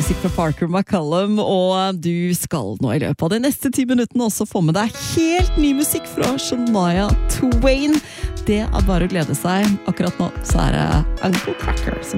musikk fra Parker McCallum, og du skal nå i løpet av de neste 10 minuttene også få med deg helt ny musikk fra Shania Twain. Det bare å glede seg. Akkurat nå så det Uncle Cracker som